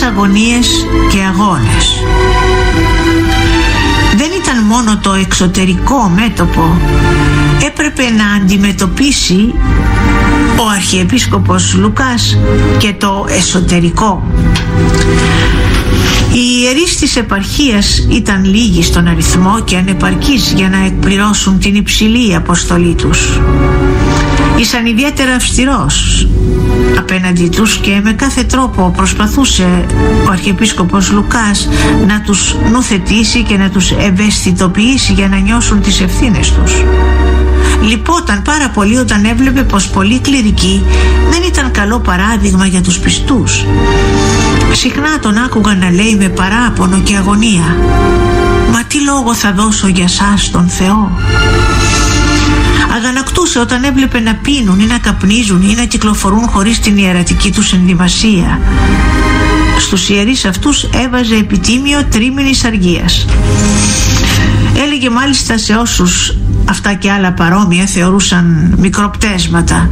αγωνίες και αγώνες. Δεν ήταν μόνο το εξωτερικό μέτωπο, έπρεπε να αντιμετωπίσει ο Αρχιεπίσκοπος Λουκάς και το εσωτερικό. Οι ιερείς της επαρχίας ήταν λίγοι στον αριθμό και ανεπαρκείς για να εκπληρώσουν την υψηλή αποστολή τους. Ήσαν ιδιαίτερα αυστηρός απέναντι τους και με κάθε τρόπο προσπαθούσε ο Αρχιεπίσκοπος Λουκάς να τους νουθετήσει και να τους ευαισθητοποιήσει για να νιώσουν τις ευθύνες τους. Λυπόταν πάρα πολύ όταν έβλεπε πως πολλοί κληρικοί δεν ήταν καλό παράδειγμα για τους πιστούς. Συχνά τον άκουγαν να λέει με παράπονο και αγωνία: «Μα τι λόγο θα δώσω για σας τον Θεό?» Αγανακτούσε όταν έβλεπε να πίνουν ή να καπνίζουν ή να κυκλοφορούν χωρίς την ιερατική τους ενδυμασία. Στους ιερείς αυτούς έβαζε επιτίμιο τρίμηνης αργίας. Έλεγε μάλιστα σε όσους αυτά και άλλα παρόμοια θεωρούσαν μικροπτέσματα: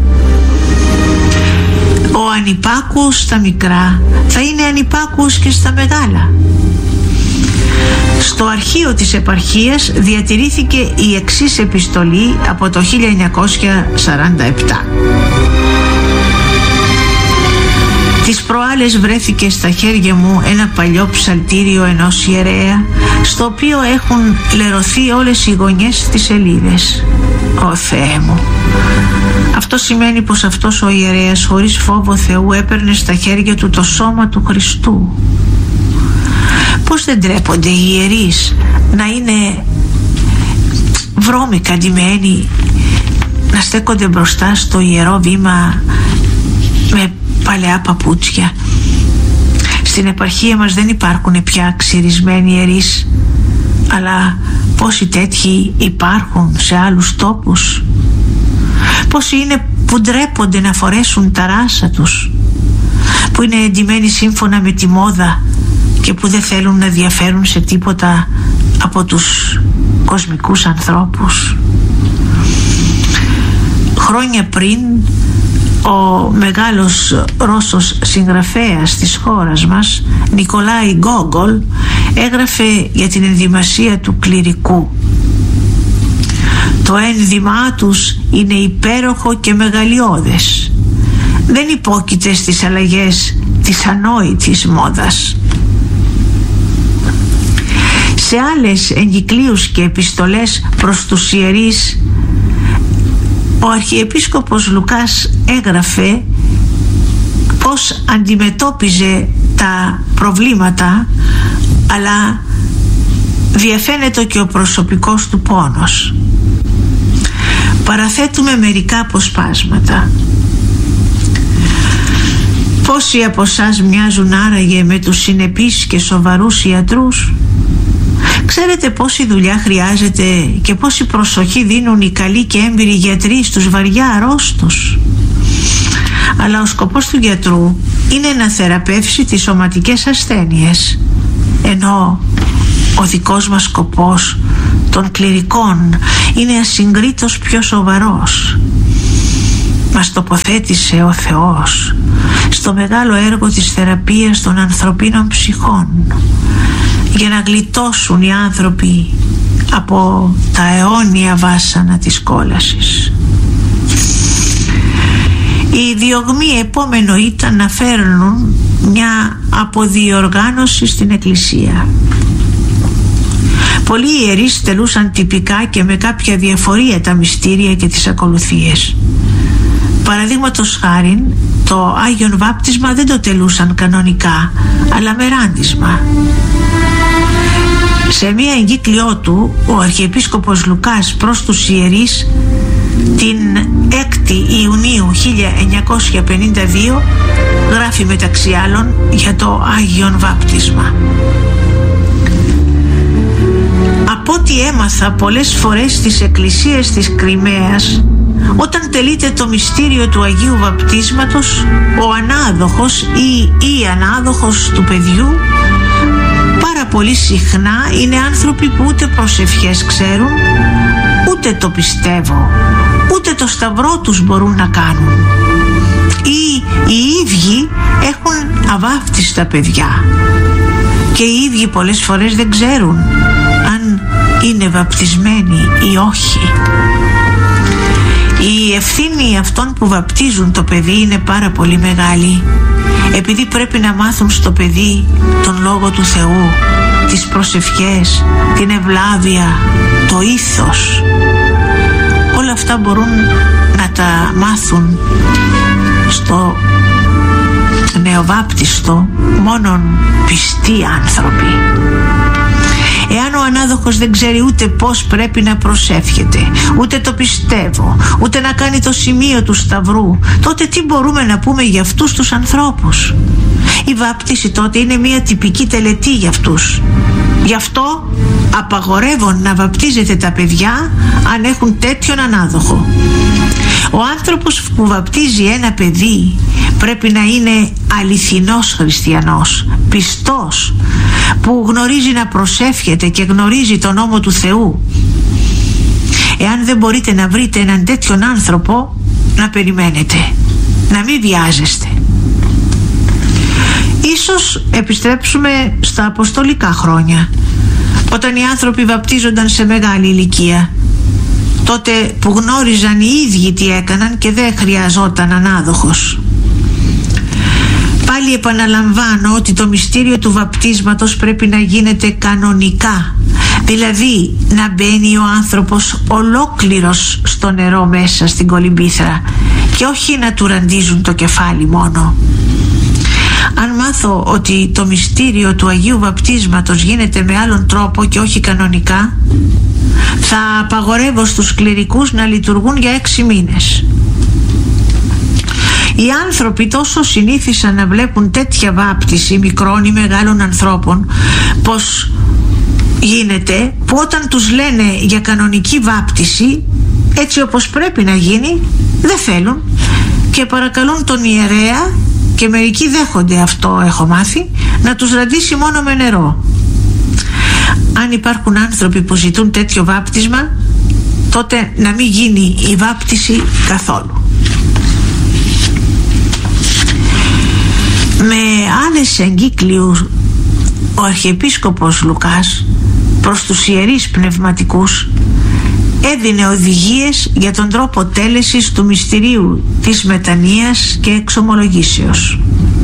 «Ο ανυπάκουος στα μικρά θα είναι ανυπάκουος και στα μεγάλα». Στο αρχείο της επαρχίας διατηρήθηκε η εξής επιστολή από το 1947. Τις προάλλες βρέθηκε στα χέρια μου ένα παλιό ψαλτήριο ενός ιερέα, στο οποίο έχουν λερωθεί όλες οι γωνιές της σελίδες. Ω Θεέ μου! Αυτό σημαίνει πως αυτός ο ιερέας χωρίς φόβο Θεού έπαιρνε στα χέρια του το σώμα του Χριστού. Πώς δεν ντρέπονται οι ιερείς να είναι βρώμικα ντυμένοι, να στέκονται μπροστά στο ιερό βήμα με παλαιά παπούτσια. Στην επαρχία μας δεν υπάρχουν πια ξυρισμένοι ιερείς, αλλά πόσοι τέτοιοι υπάρχουν σε άλλους τόπους. Πόσοι είναι που ντρέπονται να φορέσουν τα ράσα τους, που είναι εντυμένοι σύμφωνα με τη μόδα και που δεν θέλουν να διαφέρουν σε τίποτα από τους κοσμικούς ανθρώπους. Χρόνια πριν, ο μεγάλος Ρώσος συγγραφέας της χώρας μας, Νικολάη Γκόγκολ, έγραφε για την ενδυμασία του κληρικού. Το ένδυμά τους είναι υπέροχο και μεγαλειώδες. Δεν υπόκειται στις αλλαγές της ανόητης μόδας. Σε άλλες εγκυκλίους και επιστολές προς τους ιερείς, ο Αρχιεπίσκοπος Λουκάς έγραφε πώς αντιμετώπιζε τα προβλήματα, αλλά διαφαίνεται και ο προσωπικός του πόνος. Παραθέτουμε μερικά αποσπάσματα. Πόσοι από εσάς μοιάζουν άραγε με τους συνεπείς και σοβαρούς ιατρούς? Ξέρετε πόση δουλειά χρειάζεται και πόση προσοχή δίνουν οι καλοί και έμπειροι γιατροί στους βαριά αρρώστους. Αλλά ο σκοπός του γιατρού είναι να θεραπεύσει τις σωματικές ασθένειες, ενώ ο δικός μας σκοπός των κληρικών είναι ασυγκρίτως πιο σοβαρός. Μας τοποθέτησε ο Θεός στο μεγάλο έργο της θεραπείας των ανθρωπίνων ψυχών, για να γλιτώσουν οι άνθρωποι από τα αιώνια βάσανα της κόλασης. Η διωγμή επόμενο ήταν να φέρνουν μια αποδιοργάνωση στην Εκκλησία. Πολλοί ιερείς τελούσαν τυπικά και με κάποια διαφορία τα μυστήρια και τις ακολουθίες. Παραδείγματος χάριν, το Άγιον Βάπτισμα δεν το τελούσαν κανονικά, αλλά με ράντισμα. Σε μία εγκύκλιό του, ο Αρχιεπίσκοπος Λουκάς προς τους ιερείς την 6η Ιουνίου 1952 γράφει μεταξύ άλλων για το Άγιον Βάπτισμα. Από ό,τι έμαθα πολλές φορές στις εκκλησίες της Κριμαίας, όταν τελείται το μυστήριο του Αγίου Βαπτίσματος, ο ανάδοχος ή η ανάδοχος του παιδιού πάρα πολύ συχνά είναι άνθρωποι που ούτε προσευχές ξέρουν, ούτε το πιστεύω, ούτε το σταυρό τους μπορούν να κάνουν, ή οι ίδιοι έχουν αβάπτιστα παιδιά και οι ίδιοι πολλές φορές δεν ξέρουν αν είναι βαπτισμένοι ή όχι. Η ευθύνη αυτών που βαπτίζουν το παιδί είναι πάρα πολύ μεγάλη, επειδή πρέπει να μάθουν στο παιδί τον Λόγο του Θεού, τις προσευχές, την ευλάβεια, το ήθος. Όλα αυτά μπορούν να τα μάθουν στο νεοβάπτιστο μόνον πιστοί άνθρωποι. Εάν ο ανάδοχος δεν ξέρει ούτε πώς πρέπει να προσεύχεται, ούτε το πιστεύω, ούτε να κάνει το σημείο του σταυρού, τότε τι μπορούμε να πούμε για αυτούς τους ανθρώπους? Η βάπτιση τότε είναι μια τυπική τελετή για αυτούς. Γι' αυτό απαγορεύω να βαπτίζετε τα παιδιά αν έχουν τέτοιον ανάδοχο. Ο άνθρωπος που βαπτίζει ένα παιδί πρέπει να είναι αληθινός χριστιανός, πιστός, που γνωρίζει να προσεύχεται και γνωρίζει τον νόμο του Θεού. Εάν δεν μπορείτε να βρείτε έναν τέτοιον άνθρωπο, να περιμένετε, να μην βιάζεστε. Ίσως επιστρέψουμε στα αποστολικά χρόνια, όταν οι άνθρωποι βαπτίζονταν σε μεγάλη ηλικία, τότε που γνώριζαν οι ίδιοι τι έκαναν και δεν χρειαζόταν ανάδοχος. Πάλι επαναλαμβάνω ότι το μυστήριο του βαπτίσματος πρέπει να γίνεται κανονικά, δηλαδή να μπαίνει ο άνθρωπος ολόκληρος στο νερό μέσα στην κολυμπήθρα και όχι να του ραντίζουν το κεφάλι μόνο. Αν μάθω ότι το μυστήριο του Αγίου Βαπτίσματος γίνεται με άλλον τρόπο και όχι κανονικά, θα απαγορεύω στους κληρικούς να λειτουργούν για 6 μήνες. Οι άνθρωποι τόσο συνήθισαν να βλέπουν τέτοια βάπτιση μικρών ή μεγάλων ανθρώπων πως γίνεται, που όταν τους λένε για κανονική βάπτιση, έτσι όπως πρέπει να γίνει, δεν θέλουν και παρακαλούν τον ιερέα, και μερικοί δέχονται αυτό, έχω μάθει, να τους ραντίσει μόνο με νερό. Αν υπάρχουν άνθρωποι που ζητούν τέτοιο βάπτισμα, τότε να μην γίνει η βάπτιση καθόλου. Με άλλες εγκύκλιους ο Αρχιεπίσκοπος Λουκάς προς τους ιερείς πνευματικούς έδινε οδηγίες για τον τρόπο τέλεσης του μυστηρίου της μετανοίας και εξομολογήσεως.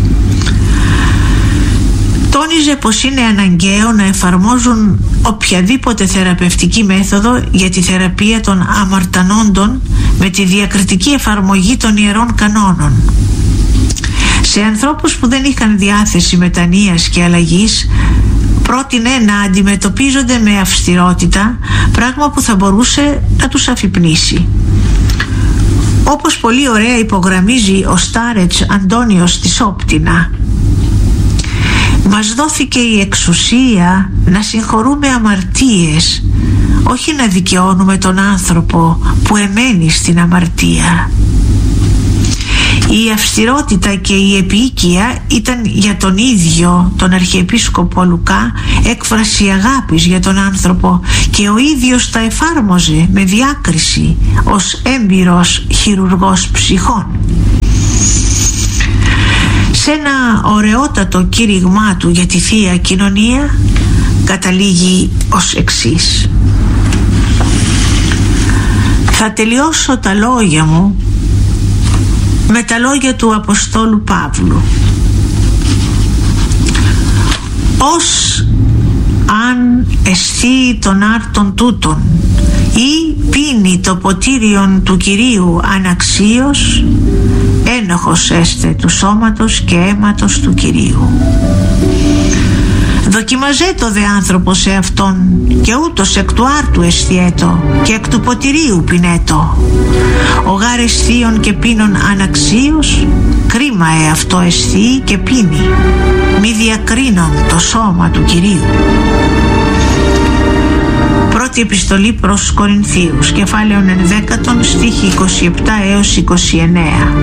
Τόνιζε πως είναι αναγκαίο να εφαρμόζουν οποιαδήποτε θεραπευτική μέθοδο για τη θεραπεία των αμαρτανόντων με τη διακριτική εφαρμογή των ιερών κανόνων. Σε ανθρώπους που δεν είχαν διάθεση μετανοίας και αλλαγής, πρότεινε να αντιμετωπίζονται με αυστηρότητα, πράγμα που θα μπορούσε να τους αφυπνίσει. Όπως πολύ ωραία υπογραμμίζει ο Στάρετς Αντώνιος της Όπτινα, μας δόθηκε η εξουσία να συγχωρούμε αμαρτίες, όχι να δικαιώνουμε τον άνθρωπο που εμένει στην αμαρτία. Η αυστηρότητα και η επίοικια ήταν για τον ίδιο τον Αρχιεπίσκοπο Λουκά έκφραση αγάπης για τον άνθρωπο και ο ίδιος τα εφάρμοζε με διάκριση ως έμπειρος χειρουργός ψυχών. Σε ένα ωραιότατο κήρυγμά του για τη Θεία Κοινωνία καταλήγει ως εξής: θα τελειώσω τα λόγια μου με τα λόγια του Αποστόλου Παύλου. Ως αν εσθεί των άρτων τούτων ή πίνει το ποτήριον του Κυρίου αναξίως, ένοχος έστε του σώματος και αίματος του Κυρίου. Δοκιμαζέτο δε άνθρωπο σε αυτόν και ούτως εκ του άρτου εστιέτο και εκ του ποτηρίου πινέτο. Ο γάρ εστίον και πίνον αναξίως, κρίμα αυτό εστί και πίνει, μη διακρίνον το σώμα του Κυρίου. Πρώτη επιστολή προς Κορινθίους, κεφάλαιον 11, στίχη 27 έως 29.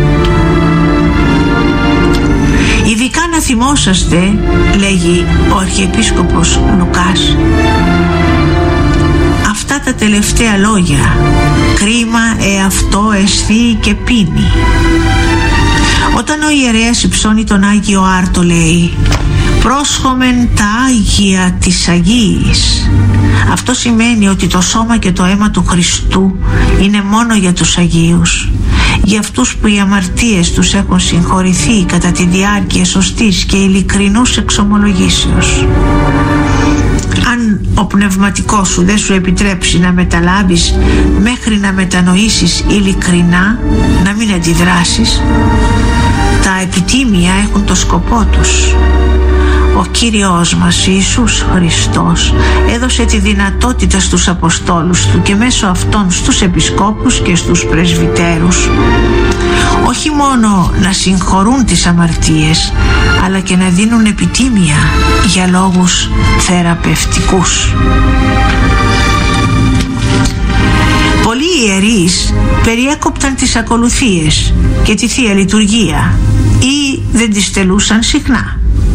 Ειδικά να θυμόσαστε, λέγει ο Αρχιεπίσκοπος Λουκάς, αυτά τα τελευταία λόγια, κρίμα αυτό εστί και πίνει. Όταν ο ιερέας υψώνει τον Άγιο Άρτο, λέει «Πρόσχομεν τα Άγια της Αγίης». Αυτό σημαίνει ότι το σώμα και το αίμα του Χριστού είναι μόνο για τους Αγίους, για αυτούς που οι αμαρτίες τους έχουν συγχωρηθεί κατά τη διάρκεια σωστής και ειλικρινούς εξομολογήσεως. Αν ο πνευματικός σου δεν σου επιτρέψει να μεταλάβεις μέχρι να μετανοήσεις ειλικρινά, να μην αντιδράσεις, τα επιτίμια έχουν το σκοπό τους. Ο Κύριος μας Ιησούς Χριστός έδωσε τη δυνατότητα στους Αποστόλους του και μέσω αυτών στους επισκόπους και στους πρεσβυτέρους όχι μόνο να συγχωρούν τις αμαρτίες, αλλά και να δίνουν επιτίμια για λόγους θεραπευτικούς. Πολλοί ιερείς περιέκοπταν τις ακολουθίες και τη Θεία Λειτουργία ή δεν τις τελούσαν συχνά.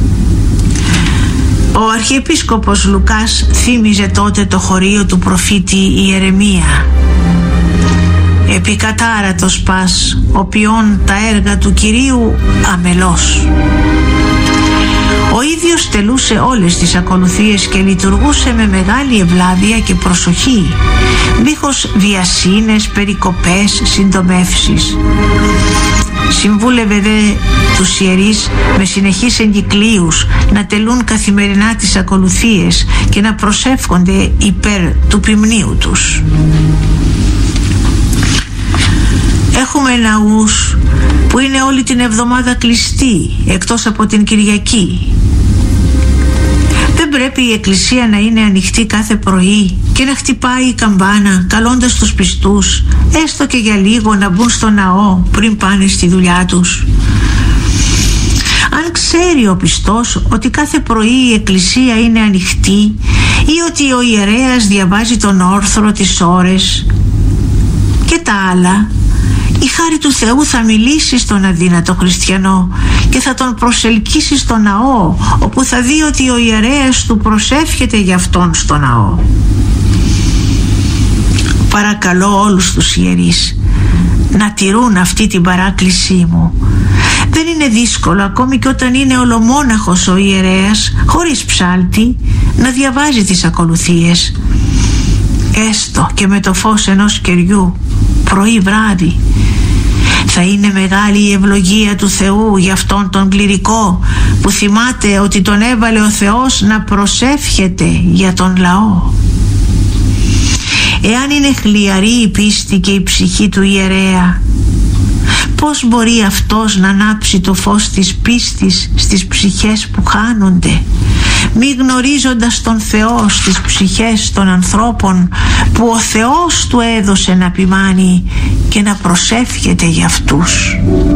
Ο Αρχιεπίσκοπος Λουκάς θύμιζε τότε το χωρίο του προφήτη Ιερεμία. «Επικατάρατος πας, οποιών τα έργα του Κυρίου αμελώς». Ο ίδιος τελούσε όλες τις ακολουθίες και λειτουργούσε με μεγάλη ευλάβεια και προσοχή, δίχως βιασύνες, περικοπές, συντομεύσεις. Συμβούλευε δε τους ιερείς με συνεχείς εγκυκλίους να τελούν καθημερινά τις ακολουθίες και να προσεύχονται υπέρ του ποιμνίου τους. Έχουμε ναούς που είναι όλη την εβδομάδα κλειστοί εκτός από την Κυριακή. Δεν πρέπει η εκκλησία να είναι ανοιχτή κάθε πρωί και να χτυπάει η καμπάνα καλώντας τους πιστούς έστω και για λίγο να μπουν στο ναό πριν πάνε στη δουλειά τους. Αν ξέρει ο πιστός ότι κάθε πρωί η εκκλησία είναι ανοιχτή ή ότι ο ιερέας διαβάζει τον όρθρο τις ώρες και τα άλλα, η χάρη του Θεού θα μιλήσει στον αδύνατο χριστιανό και θα τον προσελκύσει στο ναό, όπου θα δει ότι ο ιερέας του προσεύχεται για αυτόν στο ναό. Παρακαλώ όλους τους ιερείς να τηρούν αυτή την παράκλησή μου. Δεν είναι δύσκολο, ακόμη και όταν είναι ολομόναχος ο ιερέας, χωρίς ψάλτη, να διαβάζει τις ακολουθίες, έστω και με το φως ενός κεριού, πρωί βράδυ. Θα είναι μεγάλη η ευλογία του Θεού για αυτόν τον κληρικό που θυμάται ότι τον έβαλε ο Θεός να προσεύχεται για τον λαό. Εάν είναι χλιαρή η πίστη και η ψυχή του ιερέα, πώς μπορεί αυτός να ανάψει το φως της πίστης στις ψυχές που χάνονται, μη γνωρίζοντας τον Θεό στις ψυχές των ανθρώπων που ο Θεός του έδωσε να ποιμάνει και να προσεύχεται για αυτούς.